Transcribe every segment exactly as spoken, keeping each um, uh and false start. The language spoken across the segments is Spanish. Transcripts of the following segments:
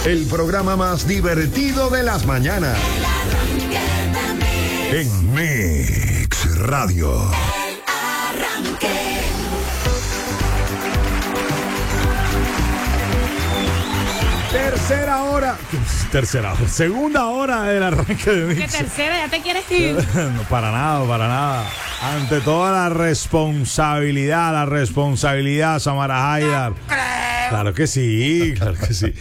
El programa más divertido de las mañanas. En Mix Radio. El arranque. Tercera hora. Tercera hora. Segunda hora del arranque de Mix. ¿Qué tercera? ¿Ya te quieres ir? No, para nada, para nada. Ante toda la responsabilidad, la responsabilidad, Samara Haidar. Claro que sí, claro que sí.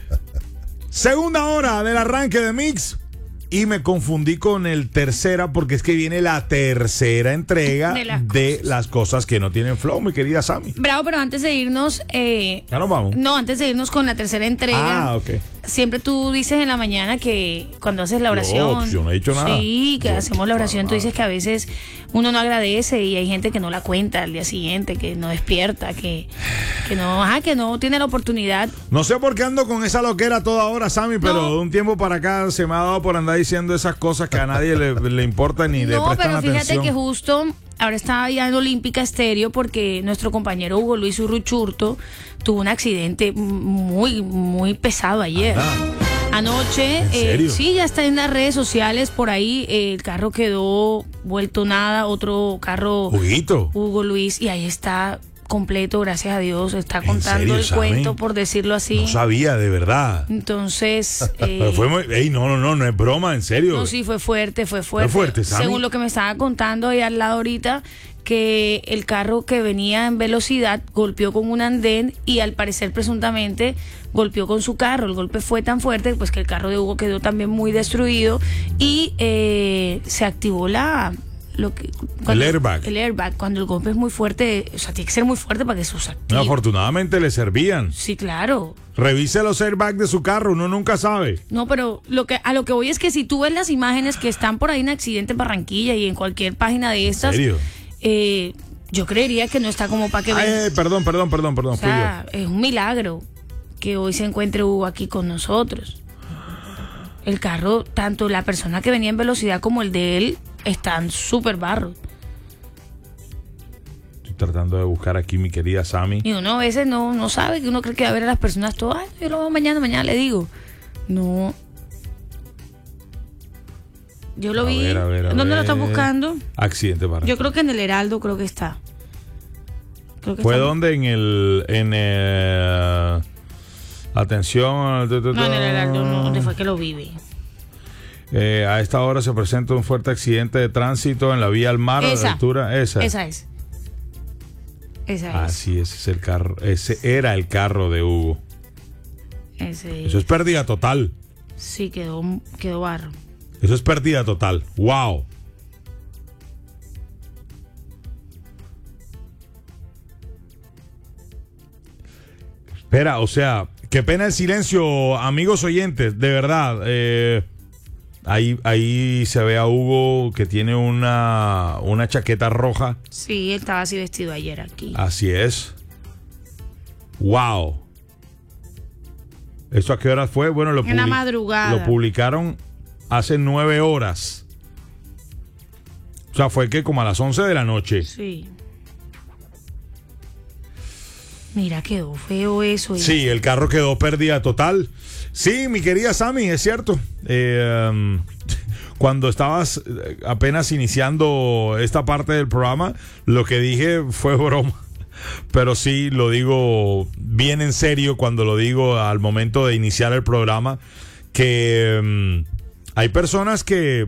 Segunda hora del arranque de Mix. Y me confundí con el tercera porque es que viene la tercera entrega de las, de cosas. las cosas que no tienen flow, mi querida Sammy. Bravo, pero antes de irnos... Eh, ¿Ya nos vamos? No, antes de irnos con la tercera entrega. Ah, ok. Siempre tú dices en la mañana que cuando haces la oración... No, pues yo no he dicho nada. Sí, que yo, hacemos la oración. Tú dices que a veces uno no agradece y hay gente que no la cuenta al día siguiente, que no despierta, que, que no ajá, que no tiene la oportunidad. No sé por qué ando con esa loquera toda hora, Sammy, pero no. de un tiempo para acá se me ha dado por andar diciendo esas cosas que a nadie le, le importa ni le no, prestan atención. No, pero fíjate que justo... Ahora estaba ya en Olímpica Estéreo porque nuestro compañero Hugo Luis Urruchurto tuvo un accidente muy, muy pesado ayer. Ah, Anoche, ¿en serio? Eh, sí, ya está en las redes sociales por ahí. Eh, el carro quedó vuelto nada, otro carro. Huguito. Hugo Luis, y ahí está completo, gracias a Dios. Está contando serio, el Sammy? cuento, por decirlo así. No sabía, de verdad. Entonces. Eh, Pero fue muy. Ey, no, no, no, no es broma, en serio. No, sí, fue fuerte, fue fuerte. Fue fuerte, Sammy. Según lo que me estaba contando ahí al lado ahorita, que el carro que venía en velocidad golpeó con un andén y al parecer presuntamente golpeó con su carro. El golpe fue tan fuerte pues que el carro de Hugo quedó también muy destruido y eh, se activó la... Lo que, cuando, el airbag. El airbag, cuando el golpe es muy fuerte, o sea, tiene que ser muy fuerte para que eso se active. No, afortunadamente le servían. Sí, claro. Revise los airbags de su carro, uno nunca sabe. No, pero lo que a lo que voy es que si tú ves las imágenes que están por ahí en Accidente Barranquilla y en cualquier página de estas, ¿en serio? Eh, yo creería que no está como para que vean. Ay, perdón, perdón, perdón, perdón. O sea, es un milagro que hoy se encuentre Hugo aquí con nosotros. El carro, tanto la persona que venía en velocidad como el de él, están súper barros. Estoy tratando de buscar aquí mi querida Sammy. Y uno a veces no, no sabe, que uno cree que va a ver a las personas todas. Ay, yo lo veo mañana, mañana le digo. No. Yo lo A vi. ver, a ver, a ¿Dónde ver. lo están buscando? Accidente para. Yo creo que en el Heraldo creo que está. Creo que ¿Fue está. donde? En el. En el atención. No, en el Heraldo, no. ¿Dónde fue que lo vive? Eh, a esta hora se presenta un fuerte accidente de tránsito en la vía al mar a Esa. la altura. Esa. Esa es. Esa Ah, es. sí, ese es el carro. Ese era el carro de Hugo. Ese Eso es pérdida total. Sí, quedó, quedó barro. Eso es pérdida total. ¡Wow! Espera, o sea, qué pena el silencio, amigos oyentes, de verdad. Eh, ahí, ahí se ve a Hugo que tiene una, una chaqueta roja. Sí, él estaba así vestido ayer aquí. Así es. ¡Wow! ¿Esto a qué hora fue? Bueno, lo, En la publi- madrugada. lo publicaron hace nueve horas. O sea, fue que como a las once de la noche. Sí. Mira, quedó feo eso. ¿eh? Sí, el carro quedó pérdida total. Sí, mi querida Sammy, es cierto. Eh, um, cuando estabas apenas iniciando esta parte del programa, lo que dije fue broma. Pero sí, lo digo bien en serio cuando lo digo al momento de iniciar el programa, que um, hay personas que